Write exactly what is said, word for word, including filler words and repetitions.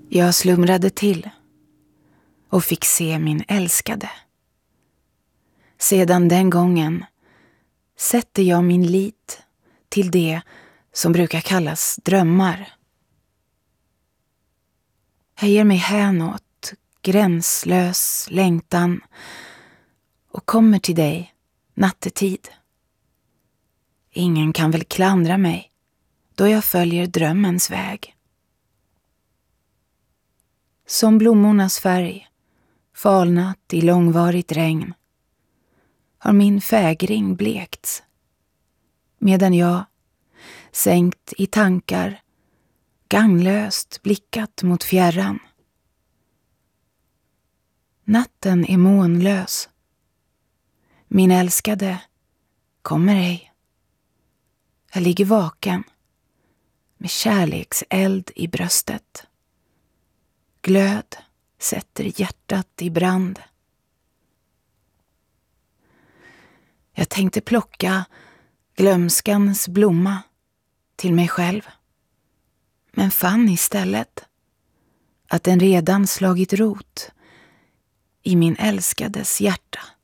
Jag slumrade till och fick se min älskade. Sedan den gången sätter jag min lit till det som brukar kallas drömmar. Jag ger mig hän åt gränslös längtan och kommer till dig nattetid. Ingen kan väl klandra mig då jag följer drömmens väg. Som blommornas färg, falnat i långvarigt regn, har min fägring blekts, medan jag, sänkt i tankar, gagnlöst blickat mot fjärran. Natten är månlös. Min älskade kommer ej. Jag ligger vaken med kärlekseld i bröstet. Glöd sätter hjärtat i brand. Jag tänkte plocka glömskans blomma till mig själv, men fann istället att den redan slagit rot i min älskades hjärta.